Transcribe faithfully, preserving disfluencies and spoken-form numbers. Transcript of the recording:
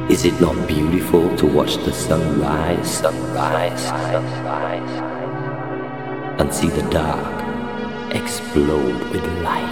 Is it not beautiful to watch the sunrise, sunrise, sunrise, and see the dark explode with light?